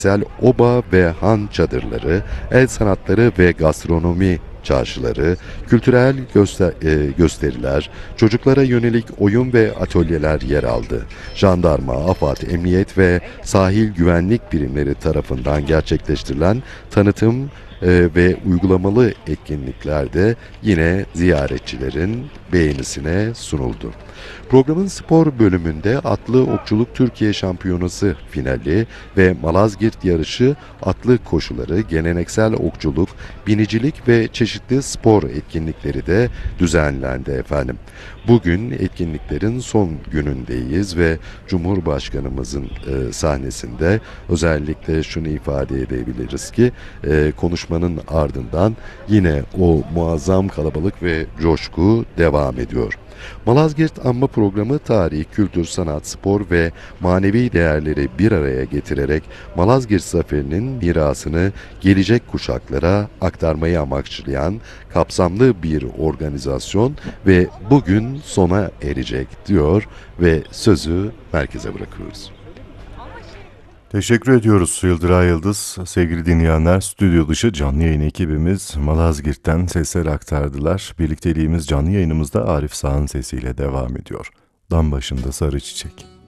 oba ve han çadırları, el sanatları ve gastronomi çarşıları, kültürel gösteriler, çocuklara yönelik oyun ve atölyeler yer aldı. Jandarma, AFAD, emniyet ve sahil güvenlik birimleri tarafından gerçekleştirilen tanıtım ve uygulamalı etkinlikler de yine ziyaretçilerin beğenisine sunuldu. Programın spor bölümünde atlı okçuluk Türkiye Şampiyonası finali ve Malazgirt yarışı atlı koşuları, geleneksel okçuluk, binicilik ve çeşitli spor etkinlikleri de düzenlendi efendim. Bugün etkinliklerin son günündeyiz ve Cumhurbaşkanımızın sahnesinde özellikle şunu ifade edebiliriz ki konuşmanın ardından yine o muazzam kalabalık ve coşku devam ediyor. Malazgirt Anma Programı tarih, kültür, sanat, spor ve manevi değerleri bir araya getirerek Malazgirt Zaferi'nin mirasını gelecek kuşaklara aktarmayı amaçlayan kapsamlı bir organizasyon ve bugün sona erecek diyor ve sözü merkeze bırakıyoruz. Teşekkür ediyoruz Yıldıray Yıldız. Sevgili dinleyenler, stüdyo dışı canlı yayın ekibimiz Malazgirt'ten sesler aktardılar. Birlikteliğimiz canlı yayınımızda Arif Sağ'ın sesiyle devam ediyor. Dam başında sarı çiçek.